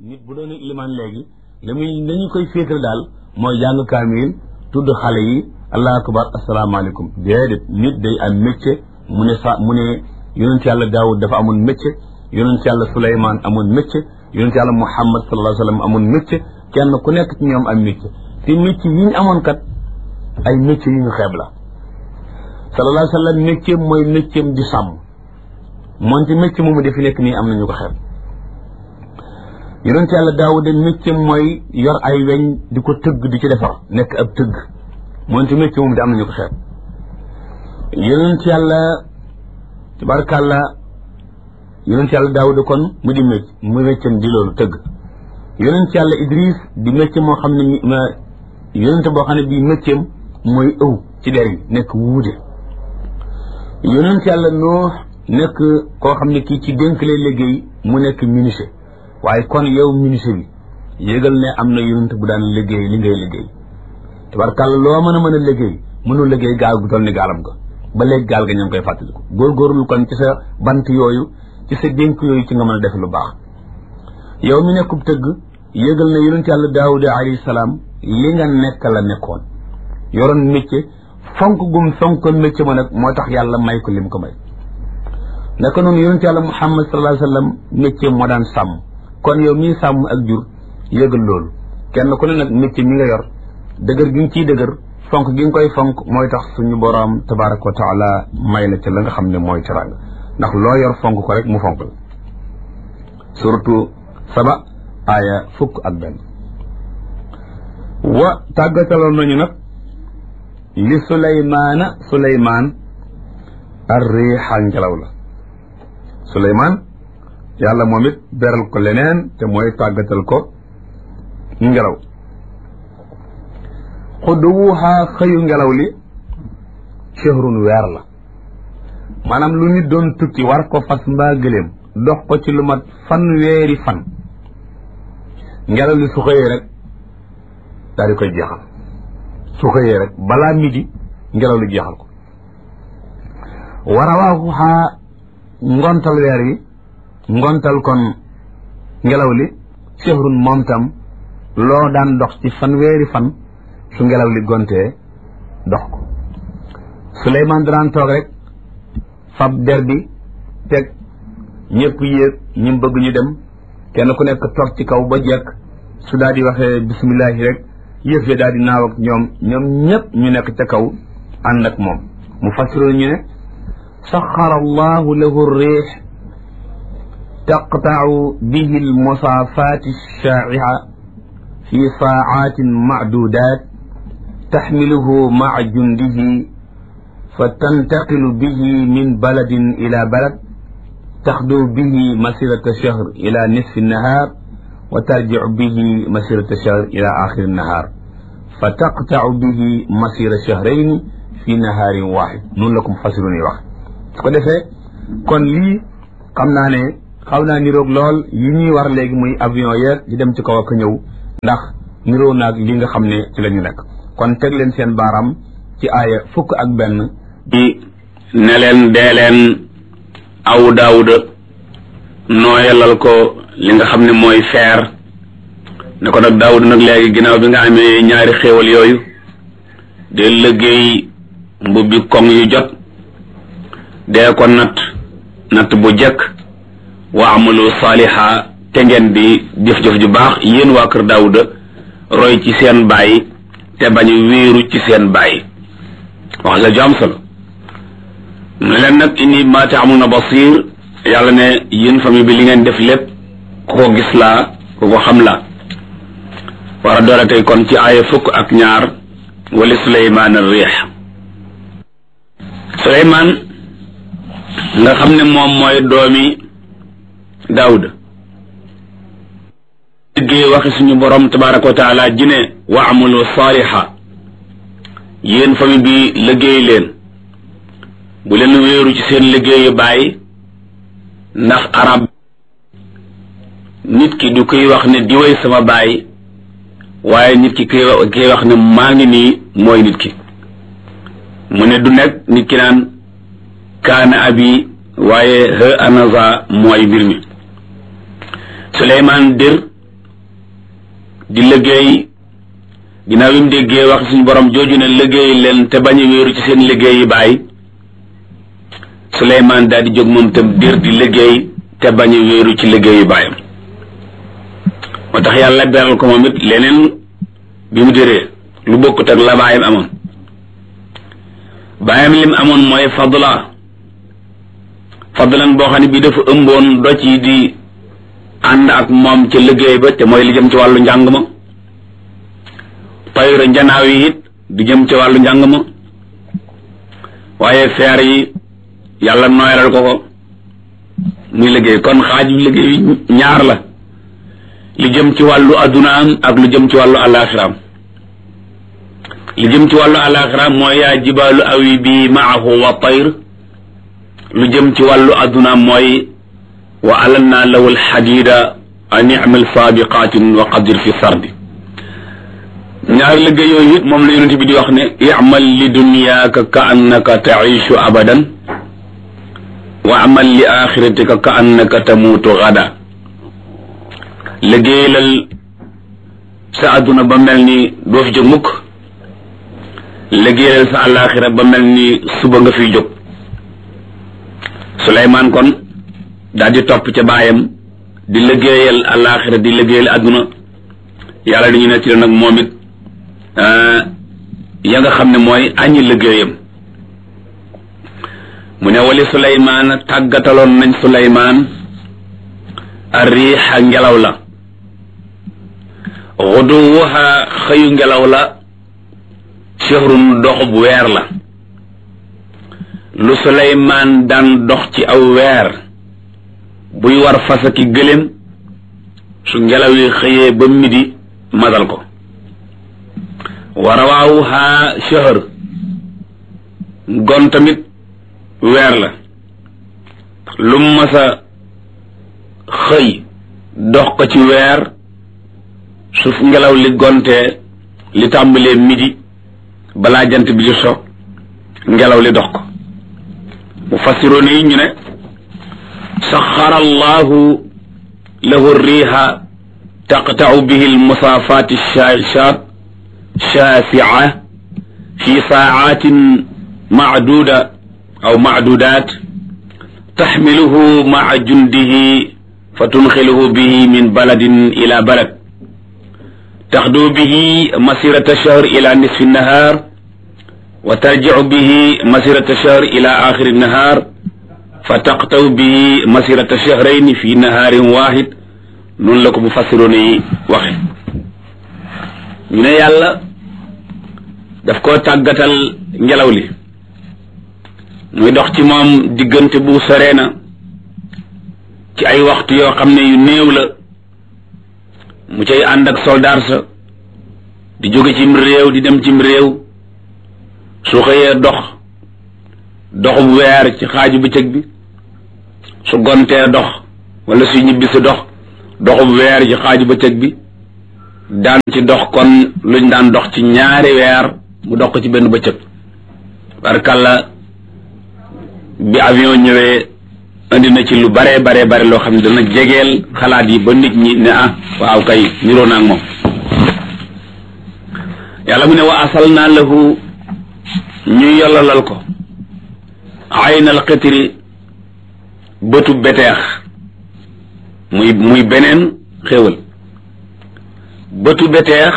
nit bu doon ilimaan léegi dañu koy féetal daal mooy jàng kaamil tudd xale yi allahu akbar asalaamaaleykum déedéet nit day am métier mu ne yonent yàlla daawud dafa amoon métier yonent yàlla suleymaan amoon métier yonent yàlla muhammad sallallahu alayhi wa sallam amoon métier kenn ku nekk ci ñoom am métier te métier yi ñu amoon kat ay métier yu ñu xeeb la sallallahu alayhi wa sallam métier mooy métier di sàmm moonte métier moomu defi nekk nii am nañu ko xeeb yonent yàlla daawud métier mooy yor ay weñ di ko tëgg di ci defar nekk ab tëgg moonte métier moomu di am nañu ko xeeb yonent yàlla tabarakàlla yonent yàlla daawud kon mu di métier di loolu tëgg yonent yàlla idris di métier moo xam ne yonent boo xam ne bii métier mooy ëw ci der yi nekk wuude yonent yàlla noox nekk koo xam ne kii ci dénk lay liggéey mu nekk menuisier waaye kon yow menuisier bi yégal ne am na yonent bu daan liggéey li ngay liggéey tabarkàlla loo mën a liggéey mënul liggéey gaal gu toll ni gaalam ga ba léegi gaal ga ña ngi koy fàttaliku góorgóorlu kon ci sa bant yooyu ci sa dénk yooyu ci nga mën a def lu baax yow mi nekkub tëgg yégal ne yonent yàlla daawuda alayhi salaam li nga nekk la nekkoon yoroon métier fonk gum fonkoon métier ma nag moo tax yàlla may ko lim ko may naka noonu yonent yàlla muhammad sallallahu alayhi wa sallam métier moo daan sàmm kon yow mii sàmm ak jur yëgal loolu kenn ku ne nag métier mi nga yor dëgër gi nga ciy dëgër fonk gi nga koy fonk mooy tax suñu boroom tabaraka wa taala may la ca la nga xam ne mooy teraanga ndax loo yor fonk ko rek mu fonk la surtout saba aaya 11 wa tàggataloon nañu nag li suleymaan ar riixa ngelaw la suleymaan yàlla moom it beral ko leneen te mooy tàggatal ko ngelaw xuduwuha xëyu ngelaw li shahrun weer la maanaam lu nit doon tukki war ko fas mbaa gëléem dox ko ci lu mat fanweeri fan ngelaw li su xëyee rek daal di koy jeexal su xëyee rek balaa midi ngelaw li jeexal ko warawaaxuha ngontal weer yi ngontal kon ngelaw li shahrun moom tam loo daan dox ci fanweeri fan su ngelaw li gontee dox ko Suleymaan daan toog rek fab der bi teg ñëpp yéeg ñu bëgg ñu dem kenn ku nekk toog ci kaw ba jekk su daal di waxee bismillahi rek yëf ya daal di naaw ak ñoom ñëpp ñu nekk ca kaw ànd ak moom mu fassiroon ñu ne saxara allahu lahu riix taqtau bihi almusaafaati alshaa'i'a fi saacatin macduudaat taxmiluhu maca jundihi fa tantaqilu bihi min baladin ila balad taxdu bihi masirata shahr ila nisfi nnahaar wa tarjicu bihi masirata shahr ila axiri nnahaar fa taqtacu bihi masira shahrayni fi nahaarin waaxid noonu la ko mufassiruun yi wax su ko defee kon lii xam naa ne xaw naa niroog lool yi ñuy war léegi muy avion yeeg di dem ci kaw ak ñëw ndax niroo naag li nga xam ne ci la ñu nekk kon teg leen seen baaraam ci aaya 11 di ne leen dee leen aw daawuda nooyalal ko li nga xam ne mooy feer ne ko nag daawuda nag léegi ginnaaw bi nga amee ñaari xéewal yooyu de liggéey mbubbi koŋ yu jot dee ko natt bu jekk wa amalu saaliha te ngeen di jëf-jëf ju baax yéen waa kër daawuda roy ci seen baay te bañ wéeru ci seen baay wax la ju am solo ne leen nag inni ma ta'maluna basir yàlla ne yéen famille bi li ngeen def lépp ku ko gis laa ku ko xam laa war a doole tey kon ci aaya 12 wali suleymaan ar-riix suleymaan nga xam ne moom mooy doomi daawuda liggéey waxi suñu borom tabaraka wa taala ji ne wa amalu saaliha yéen famille bi liggéey leen bu leen wéeru ci seen liggéeyu baay ndax arab nit ki du koy wax ne diwéy sama baay waaye nit ki koy wax ne maa ngi nii mooy nit ki mu ne du nekk nit ki naan kaana abi waaye he anaza mooy mbir mi Suleymaan dir di liggéey ginnaaw bi mu déggee wax suñu borom jooju ne liggéey leen te bañ a wéeru ci seen liggéey yi bàyyi Suleymaan daal di jóg moom tam dir di liggéey te bañ a wéeru ci liggéey yi bàyyam moo tax yàlla beral ko moom it leneen bi mu déree lu bokkut ak la bàyyam amoon bàyyam lim amoon mooy fadlan boo xam ne bii dafa ëmboon doj yi di ànd ak moom ca liggéey ba te mooy li jëm ci wàllu njàng ma tayra njanaaw yi it di jëm ci wàllu njàng ma waaye feer yi yàlla nooyalal ko ko muy liggéey kon xaaju liggéey ñaar la li jëm ci wàllu addunaam ak lu jëm ci wàllu alaxiraam li jëm ci wàllu alaxiraam mooy yaa jibaalu awi bi maahu wa tayr lu jëm ci wàllu addunaam mooy wa alanna lahu alxadida an imal saabiqatin wa qadir fi sardi ñaari liggéey yooyu it moom la yonente bi di wax ne imal li dunyaaka ka annaka taishu abadan wa amal li axiratika ka annaka tamuutu gada liggéeyalal sa adduna ba mel ni doo fi jóg mukk liggéeyal sa alaxira ba mel ni suba nga fiy jóg Suleymaan kon daal di topp ca baayam di liggéeyal alaxira di liggéeyal adduna yàlla dañu nettali nag moom it ya nga xam ne mooy añi liggéeyam mu ne wali Suleymaan tàggataloon nañ Suleymaan arriixa ngelaw la xuduwuha xëyu ngelaw la shahrun doxub weer la lu Suleymaan daan dox ci aw weer buy war fasa ki gëléem su ngelaw yi xëyee ba midi matal ko wa rawaawuha shahr gon tamit weer la lu masa xëy dox ko ci weer su ngelaw li gontee li tàmbalee midi balaa jant bi di so ngelaw li dox ko mu fassiroon yi ñu ne saxara allahu lahu riiha taqta'u bihi almusaafaati shaasi'a fi saacatin macduuda aw macduudaat taxmiluhu maca jundihi fa tunxiluhu bihi min baladin ila balad taxdu bihi masirata shahr ila nisfi nahar wa tarjicu bihi masirata shahr ila axiri nahar fa taqtaw bihi masirata shahrayni fi naharin waxid noonu la ko mufassiroon yi waxe ñu ne yàlla daf koo tàggatal ngelaw li muy dox ci moom diggante bu soree na ci ay waxtu yoo xam ne yu néew la mu cay ànd ak soldaar sa di jóge cim réew di dem cim réew su xëyee doxub weer ci xaaju bëccëg bi su gontee dox wala su ñibbi si doxub weer ci xaaju bëccëg bi daan ci dox kon luñ daan dox ci ñaari weer mu dox ko ci benn bëccëg barkalla bi avion ñëwee indi na ci lu bare loo xam ne dana jegeel xalaat yi ba nit ñi ne waaw kay niroo naa ak moom yàlla mu ne wa asalna lahu ñu yollalal ko aynal xitri bëtu beteex muy beneen xéewal bëtu beteex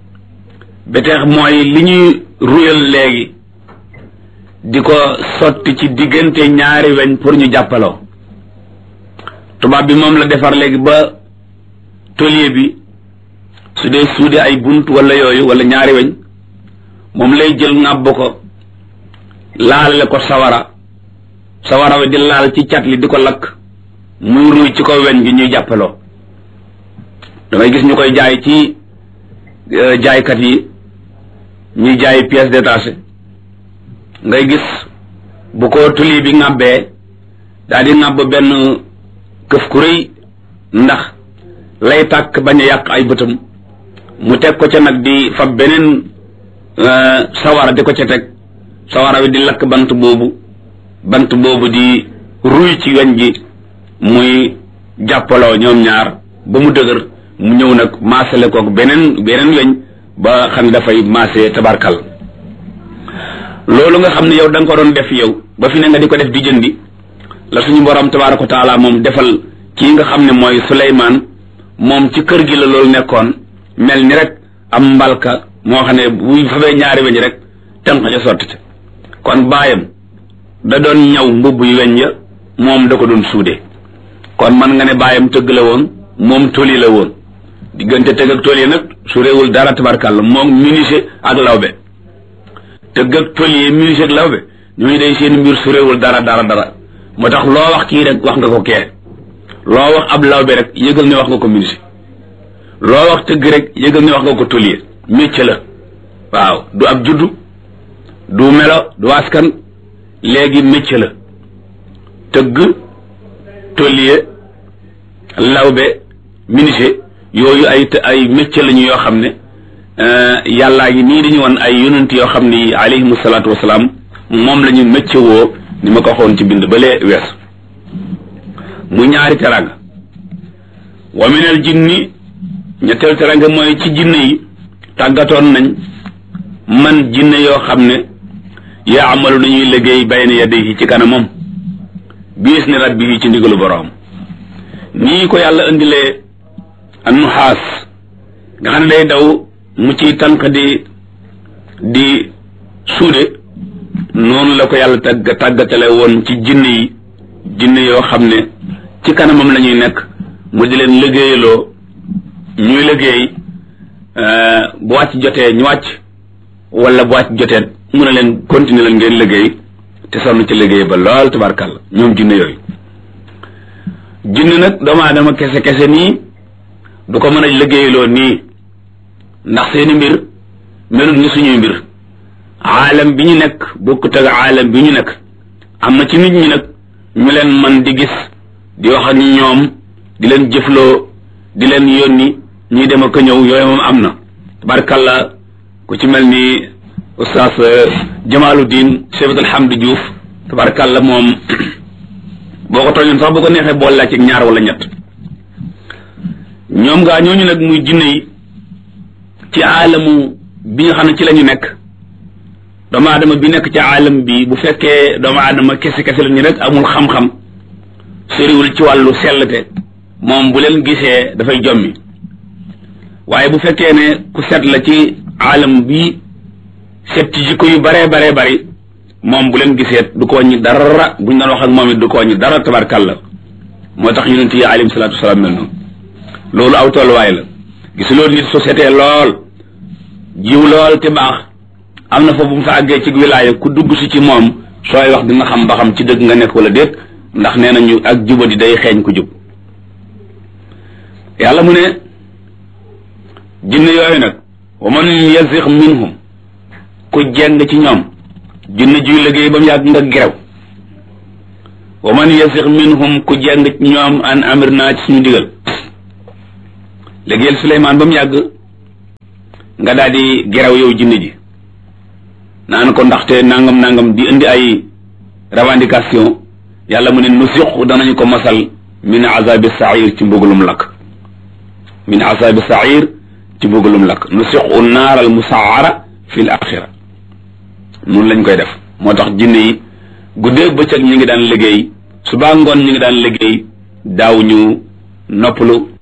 mooy li ñuy ruyal léegi di ko sotti ci diggante ñaari weñ pour ñu jàppaloo tubaab bi moom la defar léegi ba tôlier bi su dee suude ay bunt wala yooyu wala ñaari weñ moom lay jël ŋàbb ko laalale ko sawara wi di laal ci cat li di ko lakk muy ruy ci ko weñ gi ñuy jàppaloo dangay gis ñu koy jaay ci jaaykat yi ñuy jaay pièces détachées ngay gis bu ko tuli bi ŋàbbee daal di ŋàbb benn këf ku rëy ndax lay tàkk bañ a yàq ay bëtam mu teg ko ca nag di fab beneen sawara di ko ca teg sawara wi di lakk bant boobu di ruy ci weñ gi muy jàppaloo ñoom ñaar ba mu dëgër mu ñëw nag maasale koog beneen weñ ba xam ne dafay maase tabarkal loolu nga xam ne yow da nga ko doon def yow ba fi ne nga di ko def di jëndi la suñu borom tabaraka wa taala moom defal kii nga xam ne mooy Suleymaan moom ci kër gi la loolu nekkoon mel ni rek am mbalka moo xam ne bu fabee ñaari weñ rek tënk ca sotti ca kon baayam da doon ñaw mbubb yu weñ ya moom da ko doon suude kon man nga ne baayam tëgg la woon moom toli la woon diggante tëgg ak toli nag su réewul dara tabarkàlla moom menuisier ak lawbe tëgg ak toli menuisier ak lawbe ñooñu day seen mbir su réewul dara moo tax loo wax kii rek wax nga ko kee loo wax ab lawbe rek yëgal ne wax nga ko menuisier loo wax tëgg rek yëgal ne wax nga ko toli métier la waaw du ab juddu du melo du askan léegi métier la tëgg tôlier lawbe menuisier yooyu ay métier lañu yoo xam ne yàllaa ngi nii dañu woon ay yonent yoo xam ne alayhimu salaatu wasalaam moom la ñu métier woo ni ma ko waxoon ci bind balee wees mu ñaari teranga wa minal jinni ñetteel teranga mooy ci jinne yi tàggatoon nañ man jinne yoo xam ne yaa amalu nañuy liggéey bayna yadayhi ci kanamam biis ni rabbihi ci ndigalu boroom nii ko yàlla indilee annuxaas nga xam ne day daw mu ciy tànk di suude noonu la ko yàlla tàggatale woon ci jinne yoo xam ne ci kanamam la ñuy nekk mu di leen liggéeyaloo ñuy liggéey bu wàcc jotee ñu wàcc wala bu wàcc jotee mu ne leen continuer leen ngeen liggéey te sonn ci liggéey ba lool tabarkàlla ñoom jinne yooyu jinne nag doomu aadama kese nii du ko mën a liggéeyaloo nii ndax seeni mbir melut ni suñuy mbir aalam bi ñu nekk bokkut ak aalam bi ñu nekk am na ci nit ñi nag ñu leen man di gis di wax ak ñoom di leen jëfloo di leen yónni ñuy dem ak ñëw yooyu moom am na tabarkàlla ku ci mel ni oustaz Jamaluddin Cheikh Alhamdu Diouf tabarkàlla moom boo ko tooñoon sax bu ko neexee boole laa ci ñaar wala ñett ñoom ngaa ñooñu nag muy jinne yi ci aalamu bi nga xam ne ci la ñu nekk doomu aadama bi nekk ci aalam bi bu fekkee doomu aadama kese la ñu rek amul xam-xam soriwul ci wàllu sellte moom bu leen gisee dafay jommi waaye bu fekkee ne ku set la ci aalam bi set ci jikko yu bare bari moom bu leen gisee du ko wàññi dara buñ doon wax ak moom it du ko wàññi dara tabarkàlla moo tax yonent yi alayhim salaatu wasalaam mel noonu loolu aw tolluwaay la gisuloo nit société lool jiw lool te baax am na foofu bu mu fa àggee ci wilaaya ku dugg si ci moom sooy wax dina xam ba xam ci dëgg nga nekk wala déet ndax nee nañu ak jubadi day xeeñ ku jub yàlla mu ne jinne yooyu nag wa man yazigh minhum ku jeng ci ñoom jinne juy liggéey ba mu yàgg nga gerew wa man yazigh minhum ku jeng ci ñoom an amir naa ci suñu digal liggéeyal Suleymaan ba mu yàgg nga daal di gerew yow jinne ji naan ko ndaxte nangam di indi ay revendication yàlla mu ne nusiq danañu ko masal min azabi sair ci mbugalum lakk min azabi sair ci mbugalum lakk nusiqu naar al musaara fi l axira noonu lañ koy def moo tax jinne yi guddee bëccëg ñu ngi daan liggéey subaa ngoon ñu ngi daan liggéey daaw ñu noppalu